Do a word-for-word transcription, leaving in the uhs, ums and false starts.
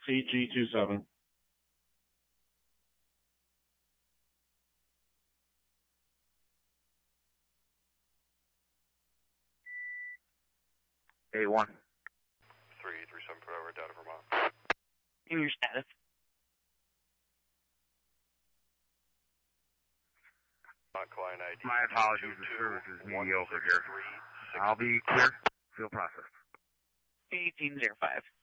C G two seven. A one. three three seven foot over, Delta Vermont. Give me your status. Client I D. My apologies, the service is mediocre here. I'll be clear. Field processed. eighteen zero five.